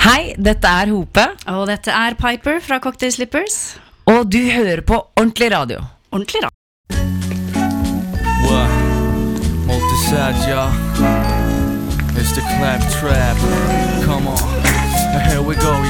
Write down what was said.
Hei, dette Hope. Og dette Piper fra Cocktail Slippers. Og du hører på Ordentlig Radio. Ordentlig radio. What? Multi-side, y'all. It's the clap trap. Come on. Here we go.